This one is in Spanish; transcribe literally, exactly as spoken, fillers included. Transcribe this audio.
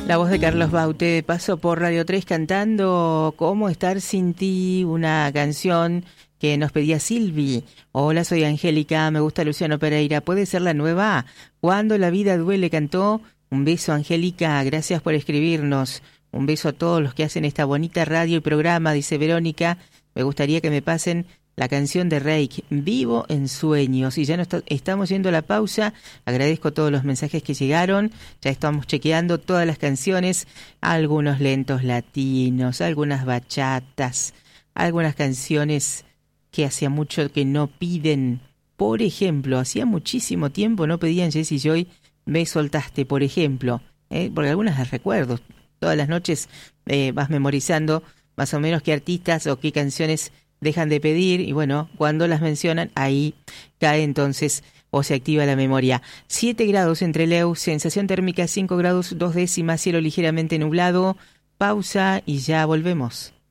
La voz de Carlos Baute pasó por Radio tres cantando Cómo estar sin ti, una canción que nos pedía Silvi. Hola, soy Angélica, me gusta Luciano Pereira, ¿puede ser la nueva? Cuando la vida duele cantó. Un beso, Angélica, gracias por escribirnos. Un beso a todos los que hacen esta bonita radio y programa, dice Verónica. Me gustaría que me pasen la canción de Reik, Vivo en Sueños. Y ya nos estamos yendo a la pausa. Agradezco todos los mensajes que llegaron. Ya estamos chequeando todas las canciones. Algunos lentos latinos, algunas bachatas, algunas canciones que hacía mucho que no piden. Por ejemplo, hacía muchísimo tiempo no pedían Jessy Joy, Me soltaste, por ejemplo. ¿eh? Porque algunas las recuerdo. Todas las noches eh, vas memorizando más o menos qué artistas o qué canciones dejan de pedir, y bueno, cuando las mencionan, ahí cae entonces o se activa la memoria. siete grados entre Leu, sensación térmica cinco grados dos décimas, cielo ligeramente nublado. Pausa y ya volvemos.